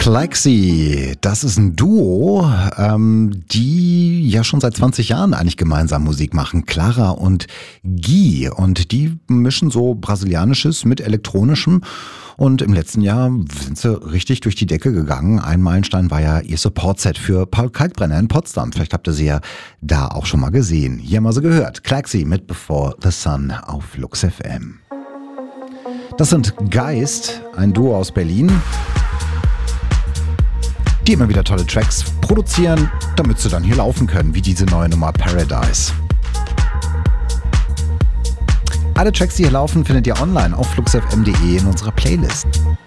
Klaxi, das ist ein Duo, die ja schon seit 20 Jahren eigentlich gemeinsam Musik machen. Clara und Gui. Und die mischen so Brasilianisches mit Elektronischem. Und im letzten Jahr sind sie richtig durch die Decke gegangen. Ein Meilenstein war ja ihr Support-Set für Paul Kalkbrenner in Potsdam. Vielleicht habt ihr sie ja da auch schon mal gesehen. Hier haben wir sie gehört. Klaxi mit Before the Sun auf Lux FM. Das sind Geist, ein Duo aus Berlin, die immer wieder tolle Tracks produzieren, damit sie dann hier laufen können, wie diese neue Nummer Paradise. Alle Tracks, die hier laufen, findet ihr online auf fluxfm.de in unserer Playlist.